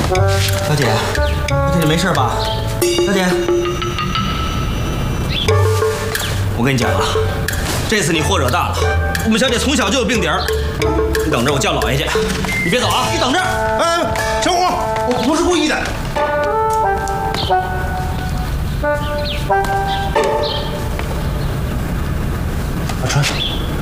小姐，小姐没事吧？小姐，我跟你讲啊，这次你祸惹大了。我们小姐从小就有病底儿，你等着，我叫老爷去。你别走啊，你等着。 小虎，我不是故意的。阿川。